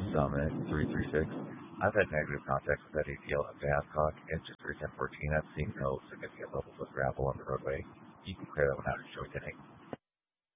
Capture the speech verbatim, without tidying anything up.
Summit three three six. I've had negative contact with that A T L at Babcock and just three ten fourteen. I've seen no significant levels of gravel on the roadway. You can clear that one out and show it today.